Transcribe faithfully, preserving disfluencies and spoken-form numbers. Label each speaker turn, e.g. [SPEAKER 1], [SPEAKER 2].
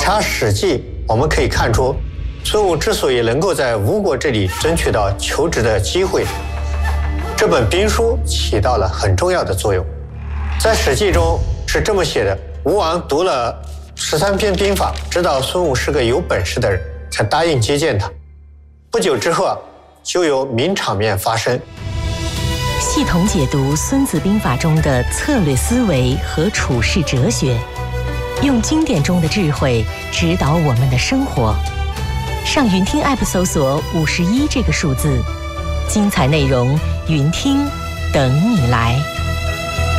[SPEAKER 1] 察《史记》，我们可以看出，孙武之所以能够在吴国这里争取到求职的机会，这本兵书起到了很重要的作用。在《史记》中是这么写的：吴王读了十三篇兵法，知道孙武是个有本事的人，才答应接见他。不久之后啊，就有名场面发生。
[SPEAKER 2] 系统解读《孙子兵法》中的策略思维和处世哲学，用经典中的智慧指导我们的生活。上云听 App 搜索五十一这个数字，精彩内容云听等你来。